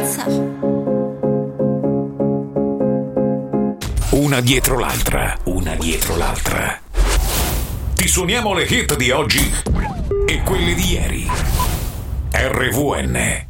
Una dietro l'altra, una dietro l'altra. Ti suoniamo le hit di oggi e quelle di ieri. RVN